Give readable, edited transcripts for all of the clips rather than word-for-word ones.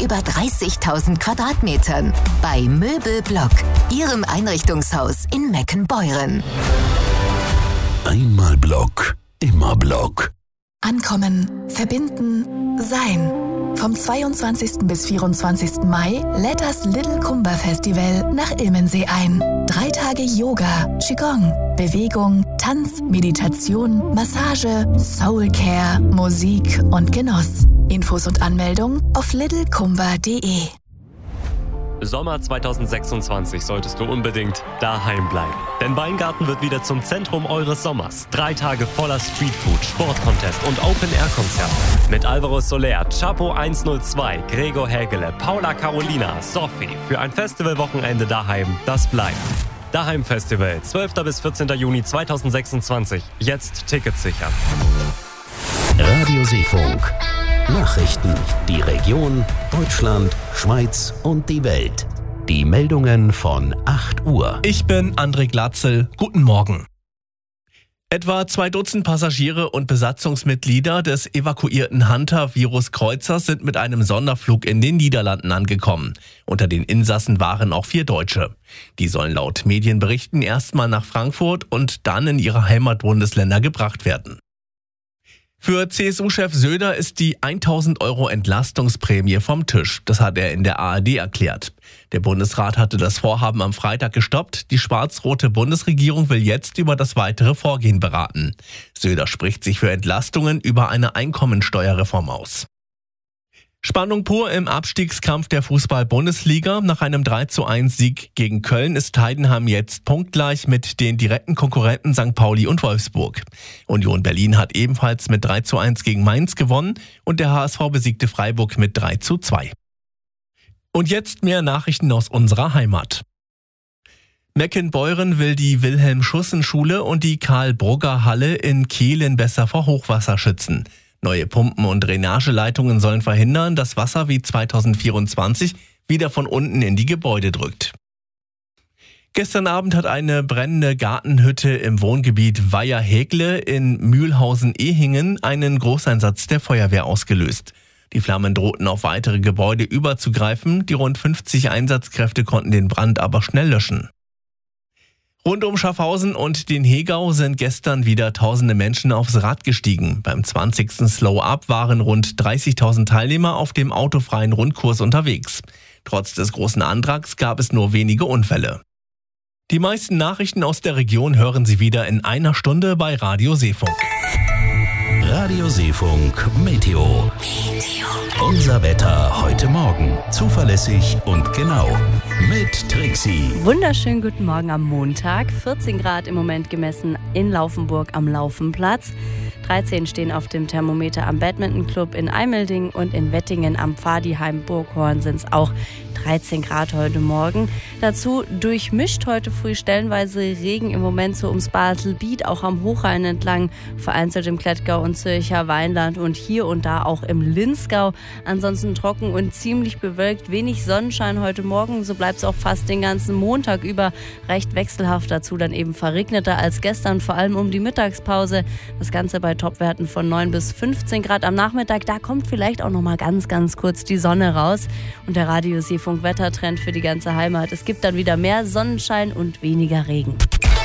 über 30.000 Quadratmetern. Bei Möbelblock, Ihrem Einrichtungshaus in Meckenbeuren. Einmal Block, immer Block. Ankommen, verbinden, sein. Vom 22. bis 24. Mai lädt das Little Kumba Festival nach Ilmensee ein. 3 Tage Yoga, Qigong, Bewegung, Tanz, Meditation, Massage, Soulcare, Musik und Genuss. Infos und Anmeldung auf littlekumba.de. Sommer 2026 solltest du unbedingt daheim bleiben. Denn Weingarten wird wieder zum Zentrum eures Sommers. 3 Tage voller Streetfood, Sportcontest und Open-Air-Konzerte. Mit Alvaro Soler, Chapo 102, Gregor Hägele, Paula Carolina, Sophie. Für ein Festivalwochenende daheim, das bleibt. Daheim Festival, 12. bis 14. Juni 2026. Jetzt Tickets sichern. Radio Seefunk. Nachrichten, die Region, Deutschland, Schweiz und die Welt. Die Meldungen von 8 Uhr. Ich bin André Glatzel. Guten Morgen. Etwa 2 Dutzend Passagiere und Besatzungsmitglieder des evakuierten Hunter-Virus-Kreuzers sind mit einem Sonderflug in den Niederlanden angekommen. Unter den Insassen waren auch 4 Deutsche. Die sollen laut Medienberichten erstmal nach Frankfurt und dann in ihre Heimatbundesländer gebracht werden. Für CSU-Chef Söder ist die 1.000 € Entlastungsprämie vom Tisch. Das hat er in der ARD erklärt. Der Bundesrat hatte das Vorhaben am Freitag gestoppt. Die schwarz-rote Bundesregierung will jetzt über das weitere Vorgehen beraten. Söder spricht sich für Entlastungen über eine Einkommensteuerreform aus. Spannung pur im Abstiegskampf der Fußball-Bundesliga. Nach einem 3:1-Sieg gegen Köln ist Heidenheim jetzt punktgleich mit den direkten Konkurrenten St. Pauli und Wolfsburg. Union Berlin hat ebenfalls mit 3:1 gegen Mainz gewonnen und der HSV besiegte Freiburg mit 3:2. Und jetzt mehr Nachrichten aus unserer Heimat. Meckenbeuren will die Wilhelm-Schussen-Schule und die Karl-Brugger-Halle in Kehlen besser vor Hochwasser schützen. Neue Pumpen und Drainageleitungen sollen verhindern, dass Wasser wie 2024 wieder von unten in die Gebäude drückt. Gestern Abend hat eine brennende Gartenhütte im Wohngebiet Weiher-Hägle in Mühlhausen-Ehingen einen Großeinsatz der Feuerwehr ausgelöst. Die Flammen drohten auf weitere Gebäude überzugreifen. Die rund 50 Einsatzkräfte konnten den Brand aber schnell löschen. Rund um Schaffhausen und den Hegau sind gestern wieder tausende Menschen aufs Rad gestiegen. Beim 20. Slow-Up waren rund 30.000 Teilnehmer auf dem autofreien Rundkurs unterwegs. Trotz des großen Antrags gab es nur wenige Unfälle. Die meisten Nachrichten aus der Region hören Sie wieder in einer Stunde bei Radio Seefunk. Radio Seefunk Meteo. Unser Wetter heute Morgen. Zuverlässig und genau. Mit Trixie. Wunderschönen guten Morgen am Montag. 14 Grad im Moment gemessen in Laufenburg am Laufenplatz. 13 stehen auf dem Thermometer am Badmintonclub in Eimelding und in Wettingen am Pfadiheim-Burghorn sind es auch 13 Grad heute Morgen. Dazu durchmischt heute früh stellenweise Regen im Moment so ums Baselbiet, auch am Hochrhein entlang, vereinzelt im Klettgau und Zürcher Weinland und hier und da auch im Linzgau. Ansonsten trocken und ziemlich bewölkt, wenig Sonnenschein heute Morgen, so bleibt es auch fast den ganzen Montag über recht wechselhaft, dazu dann eben verregneter als gestern, vor allem um die Mittagspause. Das Ganze bei Topwerten von 9 bis 15 Grad am Nachmittag, da kommt vielleicht auch noch mal ganz kurz die Sonne raus und der Radio Seefunk Wettertrend für die ganze Heimat. Es gibt dann wieder mehr Sonnenschein und weniger Regen.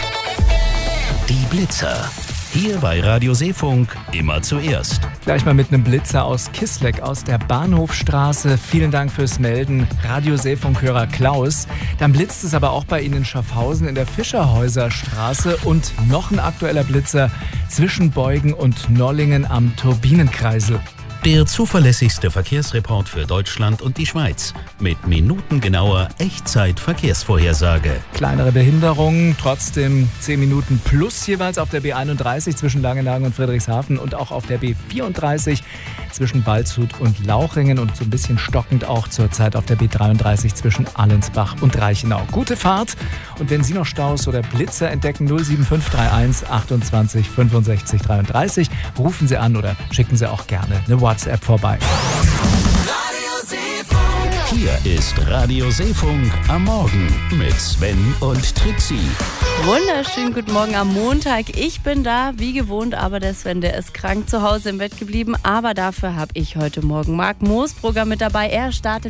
Die Blitzer. Hier bei Radio Seefunk immer zuerst. Gleich mal mit einem Blitzer aus Kisleck aus der Bahnhofstraße. Vielen Dank fürs Melden, Radio Seefunk-Hörer Klaus. Dann blitzt es aber auch bei Ihnen in Schaffhausen in der Fischerhäuserstraße und noch ein aktueller Blitzer zwischen Beugen und Nollingen am Turbinenkreisel. Der zuverlässigste Verkehrsreport für Deutschland und die Schweiz. Mit minutengenauer Echtzeit-Verkehrsvorhersage. Kleinere Behinderungen, trotzdem 10 Minuten plus jeweils auf der B31 zwischen Langenhagen und Friedrichshafen und auch auf der B34 zwischen Waldshut und Lauchringen und so ein bisschen stockend auch zurzeit auf der B33 zwischen Allensbach und Reichenau. Gute Fahrt und wenn Sie noch Staus oder Blitzer entdecken, 07531 28 65 33, rufen Sie an oder schicken Sie auch gerne eine WhatsApp vorbei. Hier ist Radio Seefunk am Morgen mit Sven und Trixie. Wunderschönen guten Morgen am Montag. Ich bin da, wie gewohnt, aber der Sven, der ist krank zu Hause im Bett geblieben. Aber dafür habe ich heute Morgen Marc Moosbrugger mit dabei. Er startet